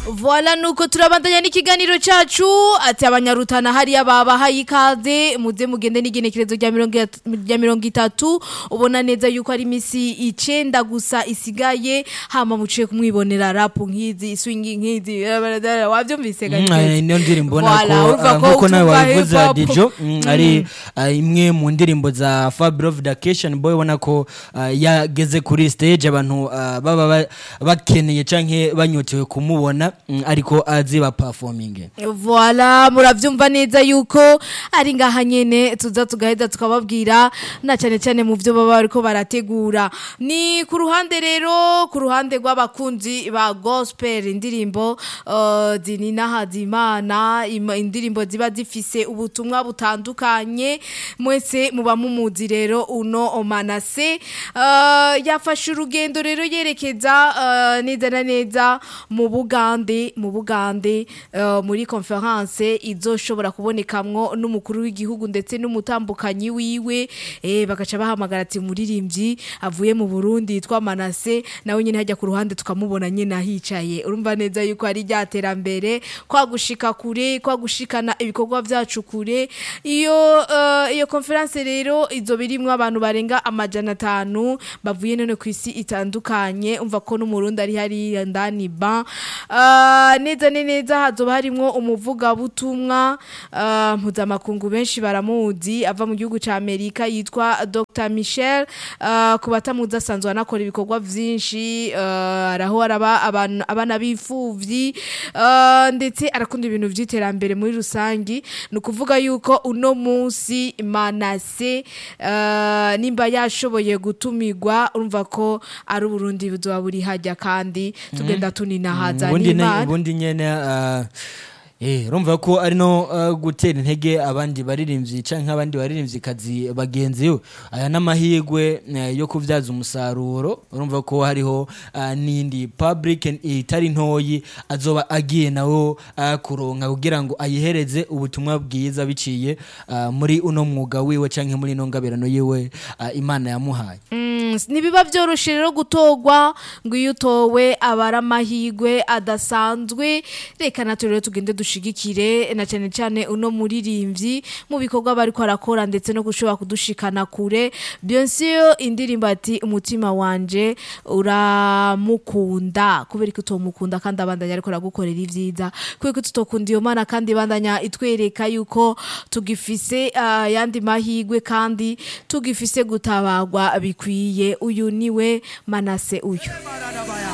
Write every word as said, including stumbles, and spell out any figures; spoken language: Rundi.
Voilà nuko turabandanya n'ikiganiro cacu ati abanyarutana hariya babahaye ikaze muze mugende n'igenekerezo rya mirongo itatu ubona neza yuko ari imisi icenda gusa isigaye hama muciye kumwibonera rap nkizi swing nkizi wavyumvise gaje niyo ndirimbo nako nkuko nawe wavuze Dijo ari imwe mu ndirimbo za Fabio Vacation Boy ubona ko yageze kuri stage abantu baba bakeneye canke banyotewe kumubona ariko aziba performing. Voilà muravyumva neza yuko ari ngaha nyene tuza tugaheza tukababwira na cyane cyane mu byo baba bariko barategura ni ku ruhande rero ku ruhande rw'abakunzi ba gospel indirimbo uh, zinina hazimana indirimbo ziba zifise ubutumwa butandukanye mwese muba mumuzi rero uno Manase uh, yafashe urugendo rero yerekeza uh, neza na neza mu Bugande mu Bugande uh, muri conference izoshobora kubonekamwo n'umukuru w'igihugu ndetse n'umutambukanyi wiwe eh bagaca bahamagara ati muririmbyi avuye mu Burundi yitwa Manase nawe nyine hajya ku ruhande tukamubona nyine ahicaye urumva neza yuko ari ryaterambere kwa gushika kure kwa gushikana ibikorwa vyacu kure iyo uh, iyo conference rero izo birimwe abantu barenga amajana atanu bavuye none ku isi itandukanye umva ko n'umurundi ari hari ndani ba uh, neza neza hazoba harimwo umuvuga butumwa uh, mpuzamakungu benshi baramuzi ava mu gihugu ca Amerika yitwa Doctor Michel uh, kubatamuza asanzwe anakora ibikorwa vyinshi uh, araho araba abana abana bifuvyi uh, ndetse arakunda ibintu vy'iterambere muri rusangi nukuvuga yuko uno munsi Manase uh, nimba yashoboye gutumirwa urumva ko ari Burundi buzoba buri hajya kandi tugenda tunina haza n'Imana ubundi nyene uh, Eh urumva ko ari no uh, gutera intege abandi baririmbyi canke abandi baririmbyi kazi bagenzi yo aya namahigwe uh, yo kuvyaza umusaruro urumva ko hariho uh, nindi public itari ntoyi azoba agiye nawo uh, kuronka kugira ngo ayihereze ubutumwa bwiza biciye uh, muri uno mwuga wiwe canke muri no ngabirano yiwe uh, Imana yamuhaye. Mm, nibiba byoroshe rero gutogwa ngo iyo utowe abara amahigwe adasanzwe reka natwe tugende dushigikire na cyane cyane uno muririmbyi mu bikorwa bari ko arakora ndetse no gushobora kudushikana kure bien sûr indirimbo ati umutima wanje uramukunda kubera ko utomukunda kandi abandanya ariko aragukorera ivyiza kubera ko tutokunda iyo mana kandi bandanya itwereka yuko tugifise uh, yandi mahigwe kandi tugifise gutabagwa bikwiye uyu niwe Manase uyu